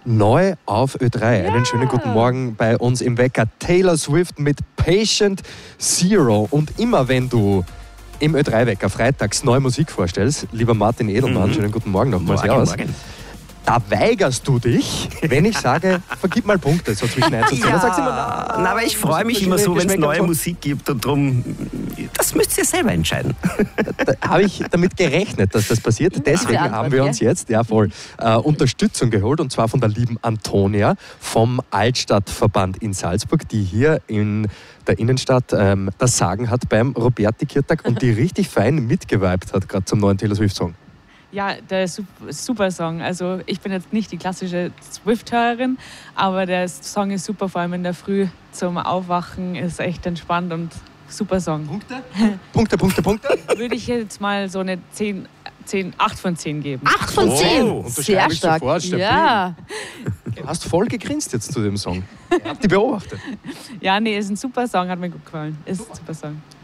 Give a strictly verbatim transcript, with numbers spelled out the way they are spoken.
Neu auf Ö drei. Ja. Einen schönen guten Morgen bei uns im Wecker. Taylor Swift mit Patient Zero. Und immer wenn du im Ö drei Wecker freitags neue Musik vorstellst, lieber Martin Edelmann, mhm. schönen guten Morgen nochmal. Morgen, morgen. Da weigerst du dich, wenn ich sage, vergib mal Punkte, so zwischen eins und zehn. Ja, sagst du immer, na, na, aber ich freue mich immer so, wenn es neue Musik gibt und darum, das müsst ihr selber entscheiden. Da, da habe ich damit gerechnet, dass das passiert. Deswegen Antwort, haben wir uns jetzt ja, voll, äh, Unterstützung geholt, und zwar von der lieben Antonia vom Altstadtverband in Salzburg, die hier in der Innenstadt ähm, das Sagen hat beim Roberti-Kirtag und die richtig fein mitgeweibt hat, gerade zum neuen Taylor Swift-Song. Ja, der super Song. Also ich bin jetzt nicht die klassische Swift-Hörerin, aber der Song ist super, vor allem in der Früh zum Aufwachen, ist echt entspannt und super Song. Punkte? Punkte, Punkte, Punkte? Würde ich jetzt mal so eine zehn, zehn, acht von zehn geben. acht von zehn? Oh, sehr stark. Sofort, ja. Du hast voll gegrinst jetzt zu dem Song. Habt ihr beobachtet? Ja, nee, ist ein super Song, hat mir gut gefallen. Ist ein super Song.